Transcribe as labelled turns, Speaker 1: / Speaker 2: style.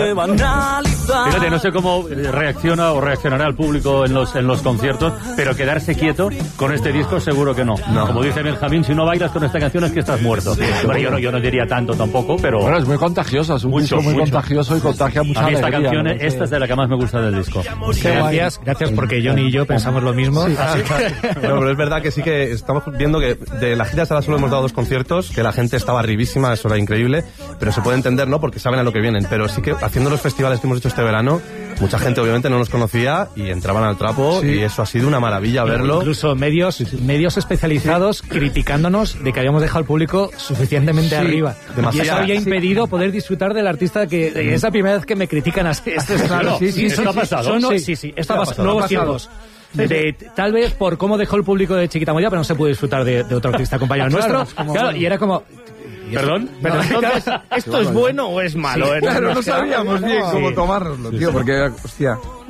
Speaker 1: Fíjate, no sé cómo reacciona o reaccionará el público en los conciertos, pero quedarse quieto con este disco seguro que no. Como dice Benjamín, si no bailas con esta canción es que estás muerto. Bueno, yo no diría tanto tampoco, pero...
Speaker 2: Bueno, es muy contagiosa, es un disco muy contagioso y contagia mucha alegría.
Speaker 1: Esta canción, esta es de la que más me gusta del disco.
Speaker 3: Gracias porque Johnny y yo pensamos lo mismo.
Speaker 4: Sí. Pero es verdad que sí que estamos viendo que de la gira solo hemos dado 2 conciertos, que la gente estaba arribísima, eso era increíble, pero se puede entender, ¿no? Porque saben a lo que vienen. Pero sí que haciendo los festivales que hemos hecho este verano, mucha gente obviamente no nos conocía y entraban al trapo, y eso ha sido una maravilla verlo.
Speaker 3: Incluso medios especializados criticándonos de que habíamos dejado al público suficientemente arriba. Demasiado. Y eso había impedido poder disfrutar del artista que es la primera vez que me critican así. Esto es claro.
Speaker 1: Esto ha pasado.
Speaker 3: Esto ha pasado. Nuevos tiempos. Tal vez por cómo dejó el público de Chiquita Moya, pero no se pudo disfrutar de otro artista compañero nuestro. Claro, y era como...
Speaker 1: ¿Perdón?
Speaker 5: Entonces, ¿esto es bueno o es malo?
Speaker 2: Claro, no sabíamos bien cómo tomárnoslo, tío, porque, hostia...